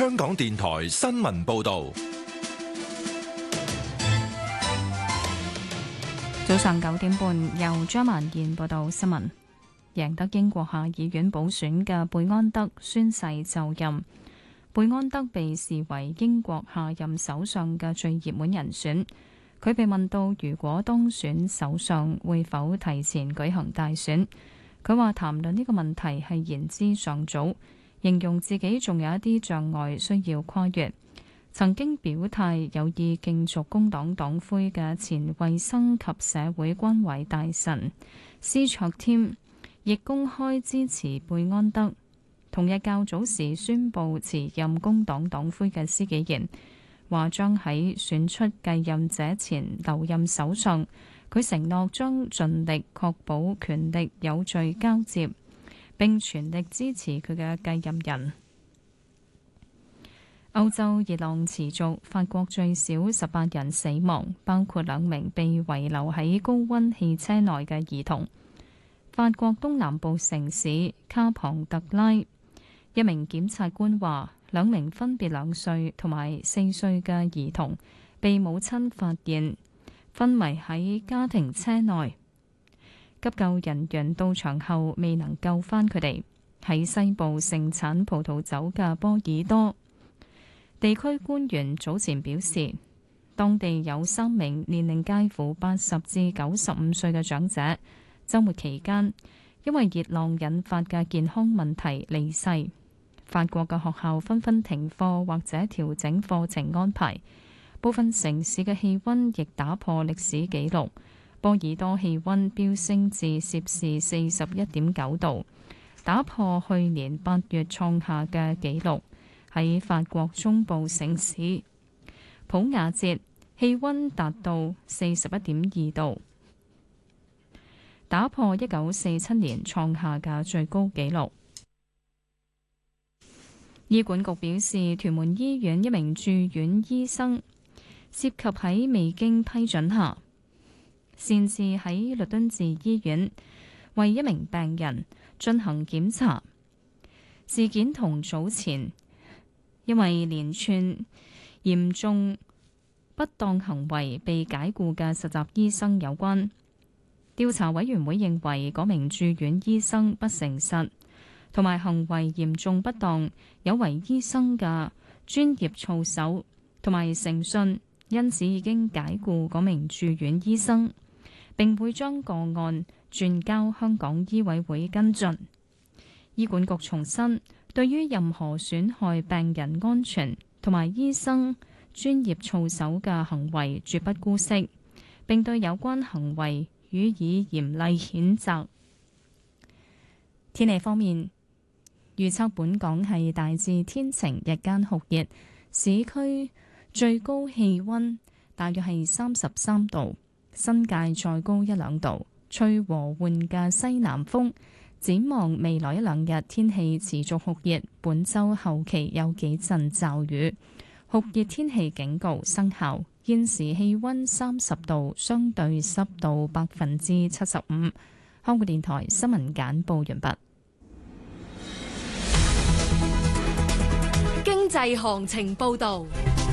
香港電台新聞報道。 早上9點半，由張曼燕報道新聞。贏得英國下議院補選嘅貝安德宣誓就任。貝安德被視為英國下任首相嘅最熱門人選。佢被問到如果當選首相會否提前舉行大選，佢話談論呢個問題係言之尚早，形容自己仲有一啲障礙需要跨越。曾經表態有意競逐工黨黨魁嘅前衛生及社會關懷大臣斯卓添亦公開支持貝安德。同日較早時宣布辭任工黨黨魁嘅施紀賢話將喺選出繼任者前留任首相。佢承諾將盡力確保權力有序交接，並全力支持佢嘅繼任人。歐洲熱浪持續，法國最少18人死亡，包括2名被遺留喺高溫汽車內嘅兒童。法國東南部城市卡龐特拉，一名檢察官話，2名分別2歲同埋4歲嘅兒童被母親發現昏迷喺家庭車內，急救人員到場後未能救返佢哋。喺西部盛產葡萄酒嘅波爾多地區官員早前表示，當地有3名年齡介乎80至95歲嘅長者，週末期間因為熱浪引發嘅健康問題離世。法國嘅學校紛紛停課或者調整課程安排，部分城市嘅氣温亦打破歷史紀錄。波爾多氣温飆升至攝氏41.9度，打破去年8月創下嘅紀錄。喺法國中部城市普瓦捷，氣温達到41.2度，打破1947年創下嘅最高紀錄。醫管局表示，屯門醫院一名住院醫生涉及喺未經批准下，擅自喺律敦治醫院為一名病人進行檢查。事件同早前因為連串嚴重不當行為被解僱嘅實習醫生有關。調查委員會認為嗰名住院醫生不誠實，同埋行為嚴重不當，有違醫生嘅專業操守同埋誠信，因此已經解僱嗰名住院醫生，並會將個案轉交香港醫委會跟進。醫管局重申，對於任何損害病人安全同埋醫生專業操守嘅行為絕不姑息，並對有關行為予以嚴厲譴責。天氣方面，預測本港係大致天晴，日間酷熱，市區最高氣溫大約係33度，新界再高1-2度，吹和緩嘅西南風。展望未來1-2日天氣持續酷熱，本週後期有幾陣驟雨，酷熱天氣警告生效。現時氣溫30度，相對濕度75%。香港電台新聞簡報完畢。 經濟行情報道。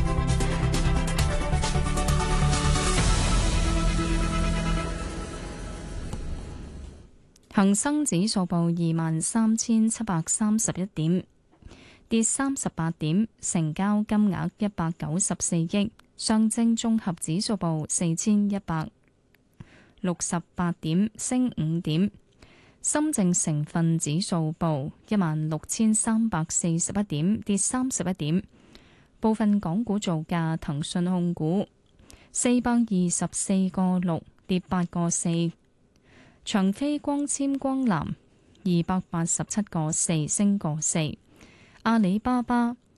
恒生指數報23,731點，跌38點，成交金額194億。上證綜合指數報4,168點，升5點。深證成分指數報16,341點，跌31點。部分港股造價：騰訊控股424個6，跌8個4；長飛光纖光纜287個4，升個4；阿里巴巴